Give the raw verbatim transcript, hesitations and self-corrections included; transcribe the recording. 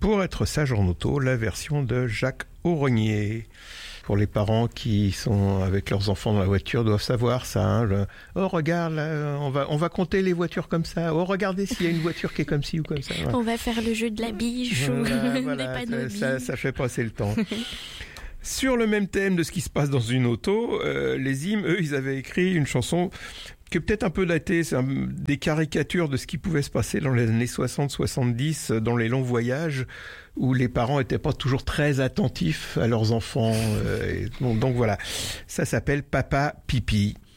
Pour être sage en auto, la version de Jacques Aurognier. Pour les parents qui sont avec leurs enfants dans la voiture, doivent savoir ça. Hein, le... Oh, regarde, là, on va, on va compter les voitures comme ça. Oh, regardez s'il y a une voiture qui est comme ci ou comme ça. Ouais. On va faire le jeu de la biche voilà, ou voilà, des panneaux. Ça, ça, ça fait passer le temps. Sur le même thème de ce qui se passe dans une auto, euh, les Hymnes, eux, ils avaient écrit une chanson qui est peut-être un peu datée, c'est un, des caricatures de ce qui pouvait se passer dans les années soixante soixante-dix, dans les longs voyages, où les parents étaient pas toujours très attentifs à leurs enfants. Euh, et, bon, donc voilà, ça s'appelle Papa Pipi.